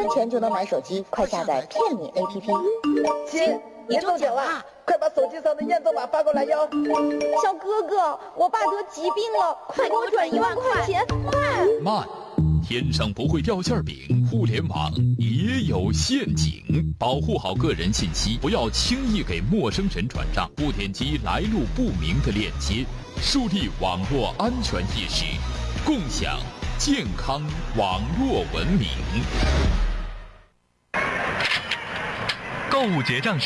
元钱就能买手机，快下载骗你 APP。 亲，你中奖啦！快把手机上的验证码发过来哟。 小哥哥，我爸得疾病了，快给我转1万块钱，快！ 慢，天上不会掉馅饼，互联网也有陷阱，保护好个人信息，不要轻易给陌生人转账，不点击来路不明的链接，树立网络安全意识，共享健康网络文明。 购物结账时